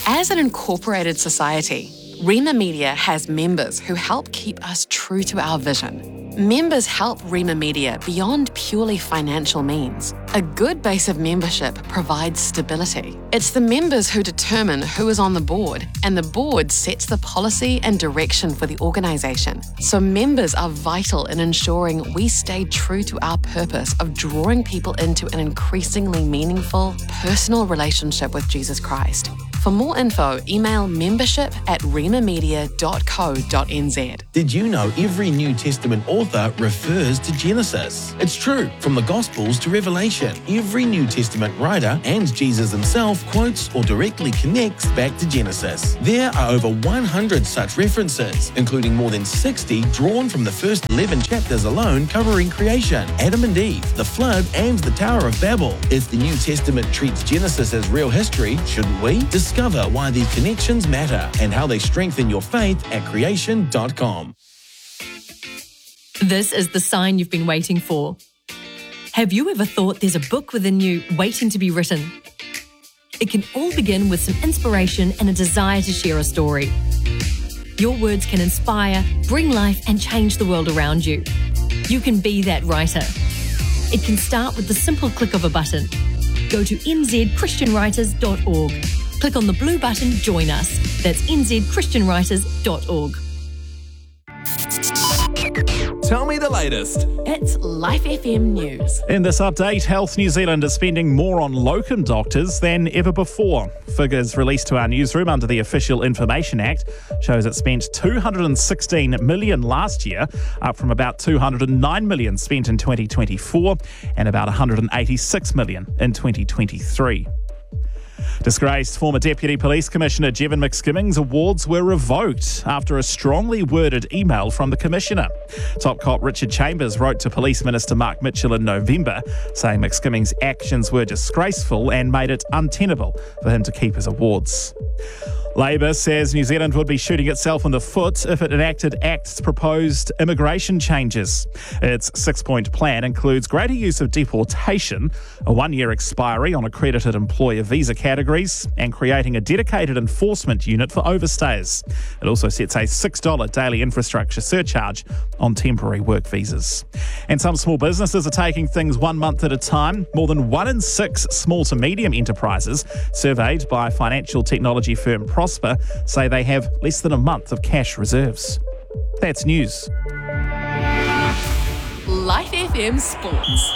As an incorporated society, Rema Media has members who help keep us true to our vision. Members help Rema Media beyond purely financial means. A good base of membership provides stability. It's the members who determine who is on the board, and the board sets the policy and direction for the organisation. So members are vital in ensuring we stay true to our purpose of drawing people into an increasingly meaningful, personal relationship with Jesus Christ. For more info, email membership@remamedia.co.nz. Did you know every New Testament author refers to Genesis? It's true. From the Gospels to Revelation, every New Testament writer and Jesus himself quotes or directly connects back to Genesis. There are over 100 such references, including more than 60 drawn from the first 11 chapters alone, covering creation, Adam and Eve, the flood, and the Tower of Babel. If the New Testament treats Genesis as real history, shouldn't we? Discover why these connections matter and how they strengthen your faith at creation.com. This is the sign you've been waiting for. Have you ever thought there's a book within you waiting to be written? It can all begin with some inspiration and a desire to share a story. Your words can inspire, bring life, and change the world around you. You can be that writer. It can start with the simple click of a button. Go to nzchristianwriters.org. Click on the blue button, Join Us. That's nzchristianwriters.org. Tell me the latest. It's Life FM News. In this update, Health New Zealand is spending more on locum doctors than ever before. Figures released to our newsroom under the Official Information Act shows it spent $216 million last year, up from about $209 million spent in 2024 and about $186 million in 2023. Disgraced former Deputy Police Commissioner Jevon McSkimming's awards were revoked after a strongly worded email from the Commissioner. Top cop Richard Chambers wrote to Police Minister Mark Mitchell in November, saying McSkimming's actions were disgraceful and made it untenable for him to keep his awards. Labour says New Zealand would be shooting itself in the foot if it enacted ACT's proposed immigration changes. Its six-point plan includes greater use of deportation, a one-year expiry on accredited employer visa categories, and creating a dedicated enforcement unit for overstayers. It also sets a $6 daily infrastructure surcharge on temporary work visas. And some small businesses are taking things 1 month at a time. More than 1 in 6 small to medium enterprises surveyed by financial technology firm Prosper say they have less than a month of cash reserves. That's news. Life FM Sports.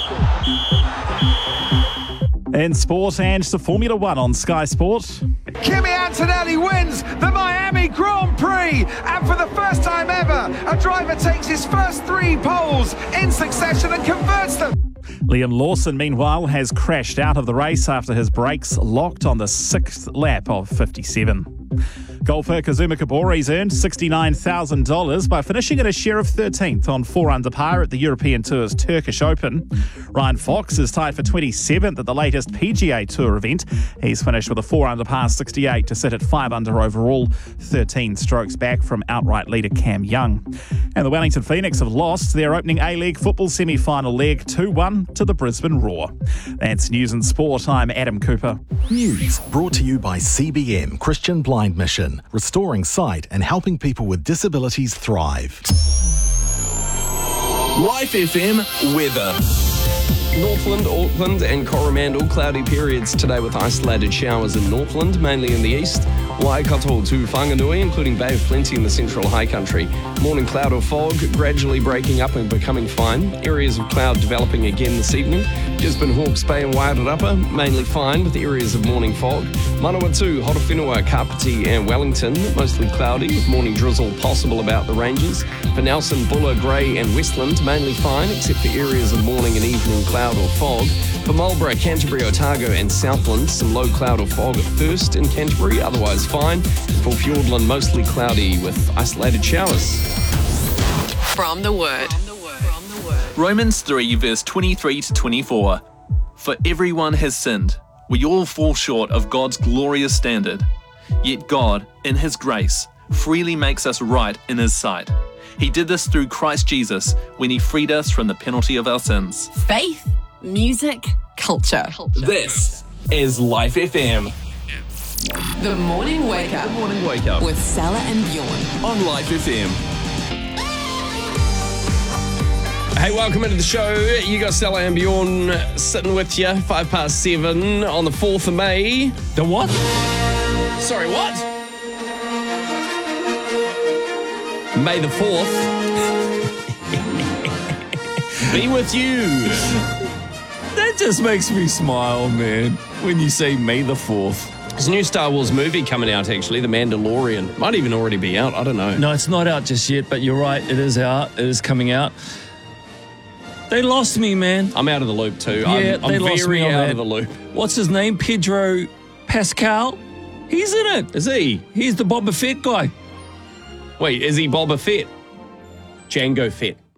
In sport and to Formula One on Sky Sport. Kimi Antonelli wins the Miami Grand Prix, and for the first time ever, a driver takes his first 3 poles in succession and converts them. Liam Lawson, meanwhile, has crashed out of the race after his brakes locked on the 6th lap of 57. Golfer Kazuma Kobori's earned $69,000 by finishing at a share of 13th on 4 under par at the European Tour's Turkish Open. Ryan Fox is tied for 27th at the latest PGA Tour event. He's finished with a 4 under par 68 to sit at 5 under overall, 13 strokes back from outright leader Cam Young. And the Wellington Phoenix have lost their opening A-League football semi-final leg 2-1 to the Brisbane Roar. That's News and Sport. I'm Adam Cooper. News brought to you by CBM Christian Blind Mission, restoring sight and helping people with disabilities thrive. Life FM weather. Northland, Auckland and Coromandel, cloudy periods today with isolated showers in Northland, mainly in the east. Waikato to Whanganui, including Bay of Plenty in the central high country. Morning cloud or fog, gradually breaking up and becoming fine. Areas of cloud developing again this evening. Gisborne, Hawke's Bay and Wairarapa, mainly fine with areas of morning fog. Manawatu, Horowhenua, Kapiti and Wellington, mostly cloudy with morning drizzle possible about the ranges. For Nelson, Buller, Grey and Westland, mainly fine except for areas of morning and evening cloud or fog. For Marlborough, Canterbury, Otago and Southland, some low cloud or fog at first in Canterbury, otherwise fine. For Fiordland, mostly cloudy with isolated showers. From the Word. Romans 3 verse 23 to 24. For everyone has sinned. We all fall short of God's glorious standard. Yet God, in His grace, freely makes us right in His sight. He did this through Christ Jesus when He freed us from the penalty of our sins. Faith, music, culture. This is Life FM. The Morning Wake Up Morning Wake Up with Salah and Bjorn. on Life FM. Hey, welcome into the show. You got Stella and Bjorn sitting with you, 7:05 on the 4th of May. The what? Sorry, what? May the 4th be with you. That just makes me smile, man, when you say May the 4th. There's a new Star Wars movie coming out, actually, The Mandalorian. Might even already be out, I don't know. No, it's not out just yet, but you're right, it is out. It is coming out. They lost me, man. I'm out of the loop too. Yeah, I'm they lost very me on out that. of the loop. What's his name? Pedro Pascal? He's in it. Is he? He's the Boba Fett guy. Wait, is he Boba Fett? Jango Fett.